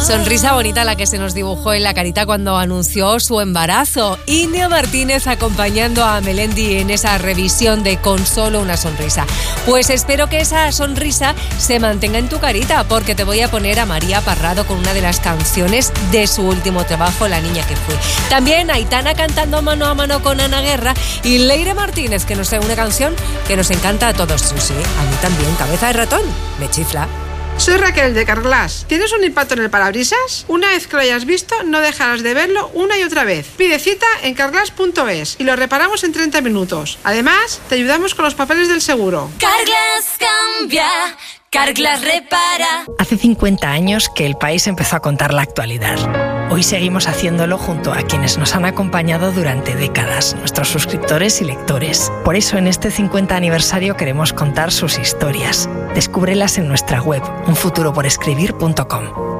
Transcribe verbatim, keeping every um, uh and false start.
Sonrisa bonita la que se nos dibujó en la carita cuando anunció su embarazo. Inia Martínez acompañando a Melendi en esa revisión de Con solo una sonrisa. Pues espero que esa sonrisa se mantenga en tu carita, porque te voy a poner a María Parrado con una de las canciones de su último trabajo, La niña que fui. También Aitana cantando mano a mano con Ana Guerra y Leire Martínez, que nos trae una canción que nos encanta a todos. Sí, sí, a mí también. Cabeza de ratón, me chifla. Soy Raquel de Carglass. ¿Tienes un impacto en el parabrisas? Una vez que lo hayas visto, no dejarás de verlo una y otra vez. Pide cita en carglass punto es y lo reparamos en treinta minutos. Además, te ayudamos con los papeles del seguro. Carglass cambia, Carglass repara. Hace cincuenta años que el país empezó a contar la actualidad. Hoy seguimos haciéndolo junto a quienes nos han acompañado durante décadas, nuestros suscriptores y lectores. Por eso en este cincuenta aniversario queremos contar sus historias. Descúbrelas en nuestra web, un futuro por escribir punto com.